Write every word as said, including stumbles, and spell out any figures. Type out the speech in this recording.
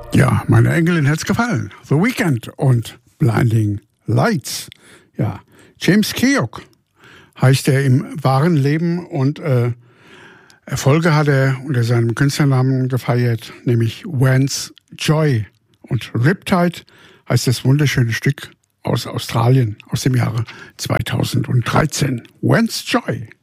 Ja, meine Enkelin hat's gefallen. The Weeknd und Blinding Lights. Ja, James Keogh heißt er im wahren Leben und äh, Erfolge hat er unter seinem Künstlernamen gefeiert, nämlich Vance Joy. Und Riptide heißt das wunderschöne Stück aus Australien aus dem Jahre zweitausenddreizehn. Vance Joy.